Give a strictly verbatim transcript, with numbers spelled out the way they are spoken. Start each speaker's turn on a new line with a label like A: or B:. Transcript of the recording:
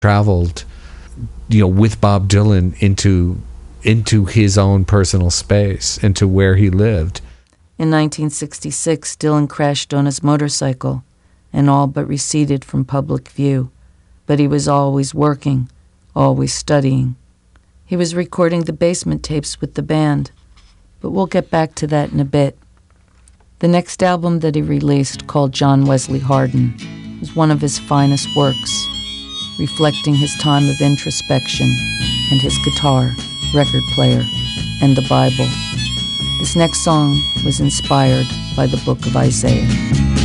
A: traveled, you know, with Bob Dylan into into his own personal space, into where he lived.
B: In nineteen sixty-six, Dylan crashed on his motorcycle and all but receded from public view. But he was always working, always studying. He was recording the Basement Tapes with the band, but we'll get back to that in a bit. The next album that he released, called John Wesley Hardin, was one of his finest works, reflecting his time of introspection and his guitar, record player, and the Bible. This next song was inspired by the book of Isaiah.